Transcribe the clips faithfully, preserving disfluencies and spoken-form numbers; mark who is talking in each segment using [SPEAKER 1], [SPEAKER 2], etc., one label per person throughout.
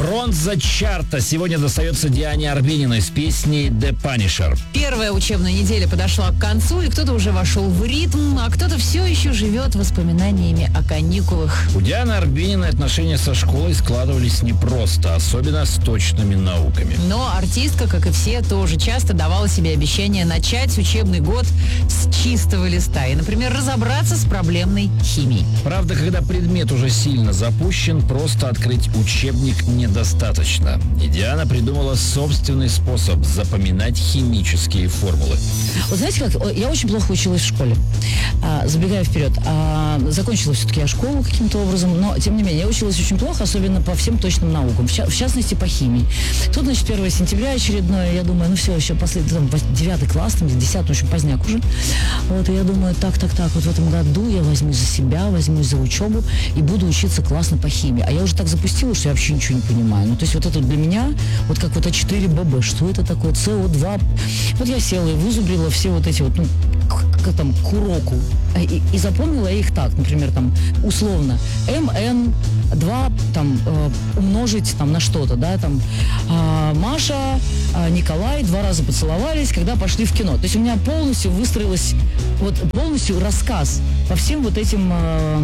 [SPEAKER 1] Бронза чарта сегодня достается Диане Арбениной с песней «The Punisher».
[SPEAKER 2] Первая учебная неделя подошла к концу, и кто-то уже вошел в ритм, а кто-то все еще живет воспоминаниями о каникулах.
[SPEAKER 1] У Дианы Арбениной отношения со школой складывались непросто, особенно с точными науками.
[SPEAKER 2] Но артистка, как и все, тоже часто давала себе обещание начать учебный год с чистого листа и, например, разобраться с проблемной химией.
[SPEAKER 1] Правда, когда предмет уже сильно запущен, просто открыть учебник недостаточно. И Диана придумала собственный способ запоминать химические формулы.
[SPEAKER 3] Вот знаете как, я очень плохо училась в школе. А, забегая вперед, а, закончила все-таки я школу каким-то образом, но тем не менее я училась очень плохо, особенно по всем точным наукам, в, ча- в частности по химии. Тут, значит, первое сентября очередное, я думаю, ну все, еще последний, там, девятый класс, там, десятый, в общем, поздняк уже. Вот, и я думаю, так, так, так, вот в этом году я возьмусь за себя, возьмусь за учебу и буду учиться классно по химии. А я уже так запустила, что я вообще ничего не понимаю. Ну, то есть вот это для меня, вот как вот А четыре Б Б, что это такое, С О два. Вот я села и вызубрила все вот эти вот, ну, как там, к уроку. И, и запомнила я их так, например, там, условно, М Н два, там, э, умножить, там, на что-то, да, там, э, Маша, э, Николай два раза поцеловались, когда пошли в кино. То есть у меня полностью выстроилась, вот, полностью рассказ по всем вот этим, э,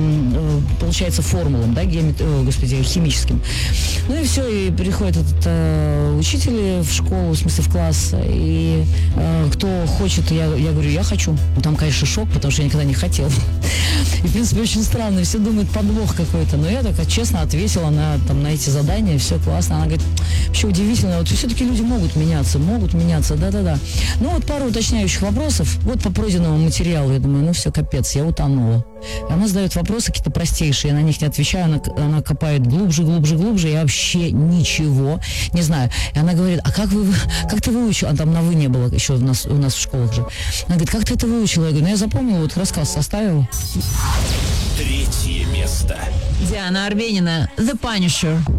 [SPEAKER 3] э, получается, формулам, да, геоми... э, господи, химическим. Ну и все, и приходит этот э, учитель в школу, в смысле, в класс, и э, кто хочет, я, я говорю, я хочу. Там, конечно, шок, потому что я никогда не хотела. И, в принципе, очень странно, все думают, подвох какой-то. Но я так честно ответила на, там, на эти задания, все классно. Она говорит, вообще удивительно, вот все-таки люди могут меняться, могут меняться, да-да-да. Ну вот пару уточняющих вопросов. Вот по пройденному материалу, я думаю, ну все, капец, я утонула. И она задает вопросы какие-то простейшие, я на них не отвечаю, она, она копает глубже, глубже, глубже, я вообще ничего не знаю. И она говорит, а как вы, как ты выучила? А там на «вы» не было еще у нас, у нас в школах же. Она говорит, как ты это выучила? Я говорю, ну я запомнила, вот рассказ составила.
[SPEAKER 4] Третье место.
[SPEAKER 2] Диана Арбенина, «The Punisher».